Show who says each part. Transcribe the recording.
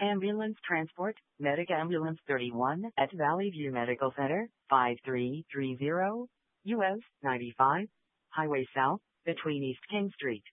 Speaker 1: Ambulance Transport, Medic Ambulance 31 at Valley View Medical Center, 5330 US 95, Highway South, between East King Street.